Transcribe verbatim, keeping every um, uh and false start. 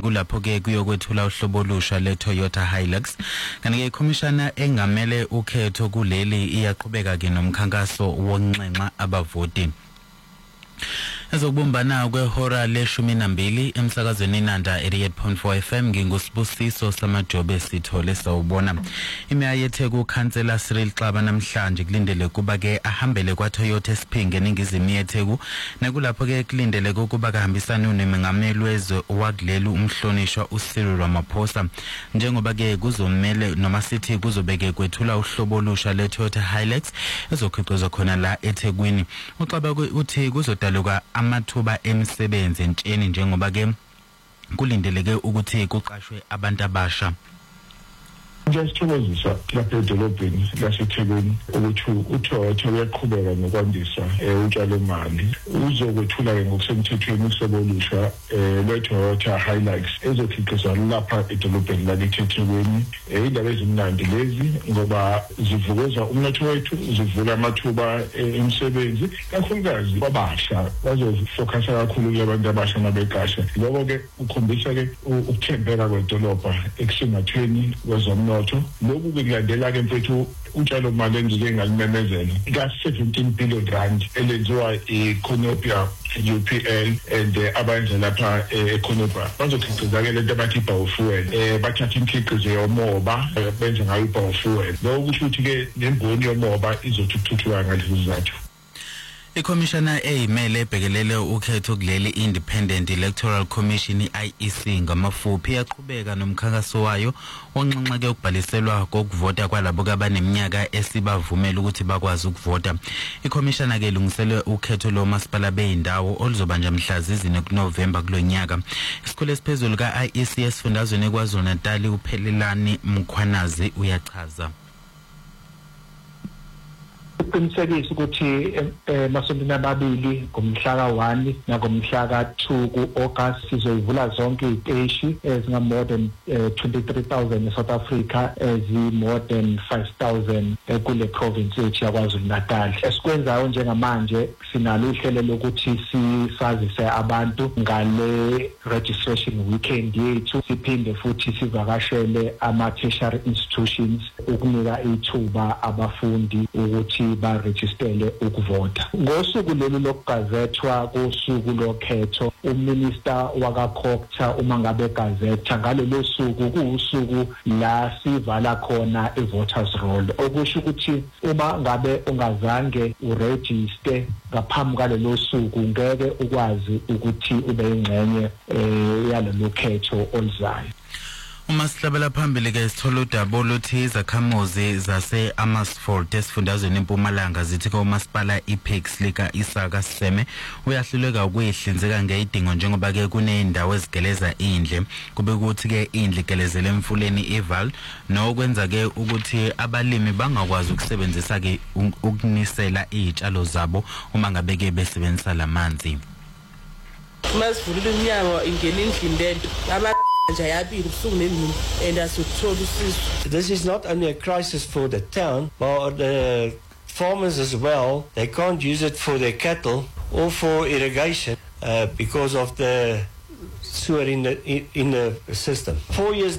kulapho ke kuyokwethula uhlobo olusha le Toyota Hilux. Kanti ke ikhomishana engamele ukhetho kuleli iyaqhubeka ke nomkhankaso wonxenxa abavoti. Ezokubumbana kwehora leshumi nambili emsakazweni Nanda eighty-eight point four F M ngingusibusiso samajobe sithole sawubona. Imeya yeTheku Councillor Cyril Xaba namhlanje kulindele kuba ke ahambele kwa Toyota Sphinge eningizimu yeTheku nakulapho ke kulindele ukuba kahambisana nomengameli wezwe wakuleli umhlonishwa uCyril Ramaphosa njengoba ke kuzomela noma sithi kuzobeke kwethula uhlobo olusha le Toyota Hilux ezokhiqizwa khona la eThekwini. Uxaba uthi kuzodaluka amathuba emisebenzi entsheni njengoba ke kulindeleke ukuthi kuqashwe abantu abasha. Ngisithokozisa lapha edolobheni laseThekwini ukuthi uToyota uyaqhubeka nokwandisa utshalomali uzokwethula ke ngokusemthethweni uhlobo olusha lweToyota Hilux ezokhiqizwa lapha edolobheni laseThekwini. Indaba ezimnandi lezi ngoba zivukeza umnotho wethu, zivula amathuba emisebenzi kakhulukazi kwabasha bazofocusa kakhulu kubantu abasha nabeqasha. Lokho ke ukhombisa ke ukuthembeka kwedolobha ekusingathweni kwezomnotho. Lokhu kulandela ke mfethu utshalo mali engike ngalimemezela ka seventeen billion rand elenziwa eConopia U P L and abanje lapha eConopia bazokhiqiza ke lento abathi biofuel eh bathatha imikhiqizo yomoba benze ngayo biofuel. Lokho kusho ukuthi ke nemboni yomoba izothuthuka ngalezi zizathu. Ikhomishana eyimele ebhekelele ukhetho kuleli Independent Electoral Commission I E C ngamafuphi yaqhubeka nomkhankaso wayo onxenxa ke ukubhaliselwa kokuvota kwalabo abaneminyaka esibavumela ukuthi bakwazi ukuvota. Ikhomishana ke ilungiselwe ukhetho lomasipala beyindawo oluzobanjwa mhla zine kuNovember kulonyaka. Isikhulu esiphezulu ka I E C esifundazweni kwaZulu Natal uPhelelani Mkhwanazi uyachaza. Qinisekisa ukuthi emasontweni amabili ngomhla ka one nangomhla ka two ku-August sizoyivula zonke iziteshi ezinga more than twenty-three thousand eSouth Africa ezi more than five thousand kule province yethu yaKwaZulu Natal. Esikwenzayo njengamanje sinalo uhlelo lokuthi sisazise abantu ngale registration weekend yethu, siphinde futhi sivakashele ama-tertiary institutions ukunika ithuba abafundi ukuthi barejistele ukuvota. Ngosuku lolu lokugazethwa kosuku lokhetho uMinister wakaKhokta uma ngabe gazetha ngalelo suku kuusuku la sivala khona ivoters roll, okusho ukuthi uma ngabe ungazange uregister ngaphambi kwalelo suku ngeke ukwazi ukuthi ube ingxenye yalelo khetho oluzayo. Uma sihlabela phambili ke sithola udaba oluthi izakhamuzi zase Amersfoort esifundazweni eMpumalanga zithi ke umasipala iPix lika Isaka Seme uyahluleka ukuyihlinzeka ngeyidingo njengoba ke kuneyindawo ezigeleza indle kube ukuthi ke indle igelezele emfuleni iVal nokwenza ke ukuthi abalimi bangakwazi ukusebenzisa ke ukunisela izitshalo zabo uma ngabe ke besebenzisa lamanzi. Masivulile iminyango ingena endlini lento aba This is not only a crisis for the town, but the farmers as well. They can't use it for their cattle or for irrigation uh, because of the sewer in the in, in the system. Four years